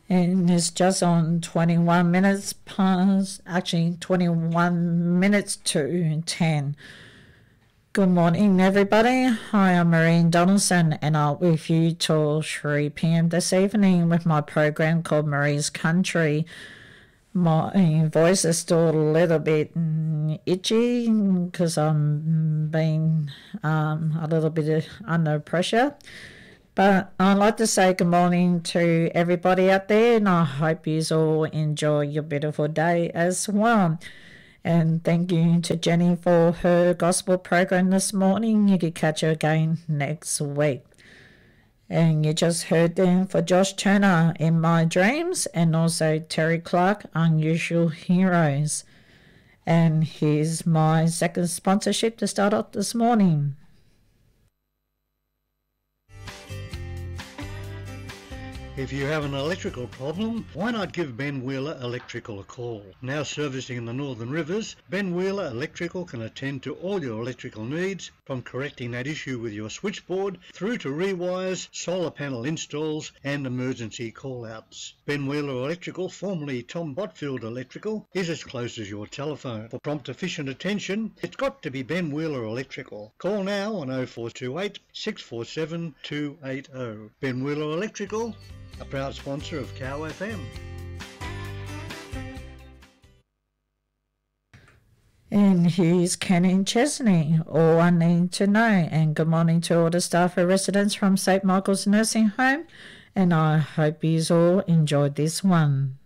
And it's just on 21 minutes past, actually 21 minutes to 10. Good morning, everybody. Hi, I'm Maureen Donaldson, and I'll be with you till 3 p.m. this evening with my program called Marie's Country. My voice is still a little bit itchy because I'm being a little bit under pressure. But I'd like to say good morning to everybody out there, and I hope you all enjoy your beautiful day as well. And thank you to Jenny for her gospel program this morning. You can catch her again next week. And you just heard them for Josh Turner, In My Dreams, and also Terry Clark, Unusual Heroes. And here's my second sponsorship to start off this morning. If you have an electrical problem, why not give Ben Wheeler Electrical a call? Now servicing the Northern Rivers, Ben Wheeler Electrical can attend to all your electrical needs, from correcting that issue with your switchboard through to rewires, solar panel installs and emergency call-outs. Ben Wheeler Electrical, formerly Tom Botfield Electrical, is as close as your telephone. For prompt efficient attention, it's got to be Ben Wheeler Electrical. Call now on 0428 647 280. Ben Wheeler Electrical, a proud sponsor of Cow FM. And here's Kenny Chesney, All I Need to Know. And good morning to all the staff and residents from St. Michael's Nursing Home. And I hope you all enjoyed this one.